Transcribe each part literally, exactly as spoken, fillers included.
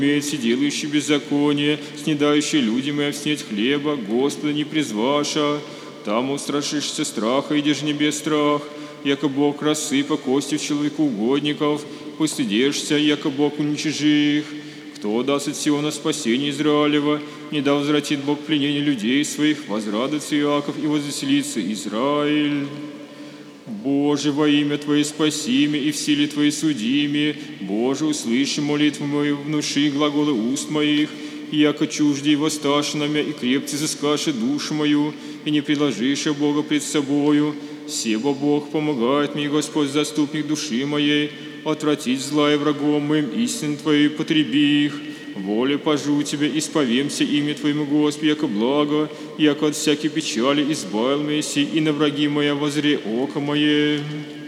имеется делающий беззаконие, снедающий людям и овснеть хлеба, Господа не призваша. Там устрашишься страха, идешь не без страх, яко Бог рассыпа кости в человеку угодников, постыдешься, яко Бог уничижи их. Кто даст от Сиона спасение Израилева, не да возвратит Бог пленение людей своих, возрадуется Иаков и возвеселится Израиль. Боже, во имя Твое спаси меня и в силе Твоей суди меня. Боже, услыши молитву мою, внуши глаголы уст моих, яко чужди воссташи на меня и крепче заскаши душу мою, и не предложишь Бога пред собою. Себо Бог помогает мне, Господь, заступник души моей, отвратить зла и врагом моим истин Твоей потреби их. Воле пожу Тебе, исповемся имя Твоему, Господи, яко благо, яко от всякой печали избавил Месси, и на враги моя возре око мое.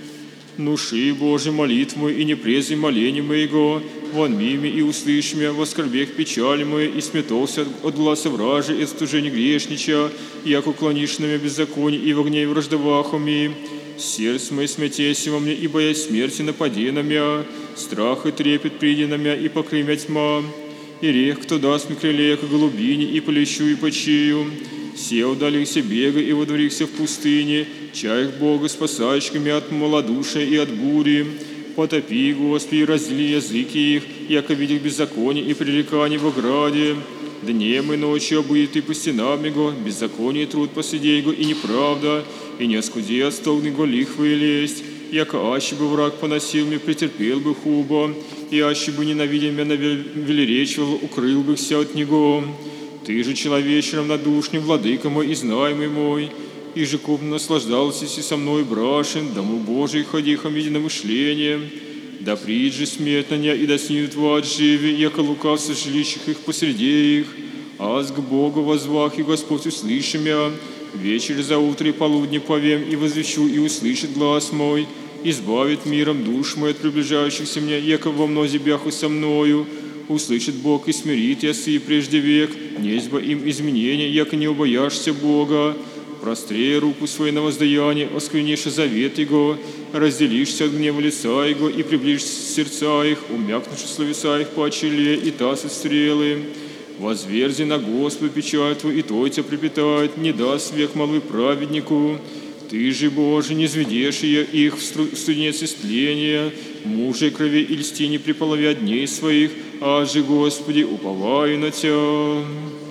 Нуши, Боже, молитву мою, и не презри моление моего, вон мимо и услышь меня, во скорбех печали моей, и сметался от гласа вражи, и от стужения грешнича, яко уклонишь на меня беззаконие, и в огне враждоваху ми. Сердце мое смятеся во мне, и боясь смерти напади на меня, страх и трепет приди на меня, и покрый меня тьма. И рех, кто даст мне крылья, к голубине, и полещу, и почию. Се удалился бега, и водворихся в пустыне, чаях Бога, спасающими от малодушия и от бури. Потопи, Господи, раздели языки их, яко видях беззаконие и пререкание в ограде. Днем и ночью обыдет ты по стенам его, беззаконие и труд посреди его, и неправда, и не оскуди от столб его лихвы и лесть. Яко аще бы враг поносил мне, претерпел бы хубо, и аще бы ненавидя меня велеречивал, укрыл бы вся от него. Ты же человече равнодушный, владыка мой и знаемый мой, и же купно наслаждался си со мной брашен, дому Божий ходихом единомышлением. Да придет же смерть на ня, и да снидут в ад живи, яко лукавцы жилищах их посреди их. Аз к Богу возвах, и Господь услыши мя. Вечер за утро и полудня повем, и возвещу, и услышит глаз мой. Избавит миром душ мой от приближающихся мне, яко во мнозе бяху со мною. Услышит Бог и смирит ясы прежде век, незба им изменения, яко не убояшься Бога. Прострея руку свою на воздаяние, осквернишь завет Его, разделишься от гнева лица Его и приближишь сердца их, умякнувши словеса их по челе и тасят стрелы. Возверзи на Господа печаль Твою, и Той тебя припитает, не даст век молвы праведнику. Ты же, Боже, не зведешь их в студенец истления, мужей крови и льсти не приполовя дней своих, а же, Господи, уповаю на Тебя.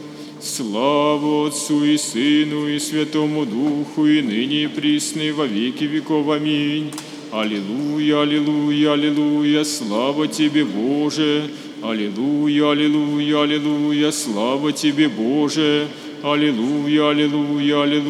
Слава Отцу и Сыну и Святому Духу, и ныне и присно, во веки веков. Аминь. Аллилуйя, аллилуйя, аллилуйя, слава Тебе, Боже. Аллилуйя, аллилуйя, аллилуйя, слава Тебе, Боже. Аллилуйя, аллилуйя, аллилуйя.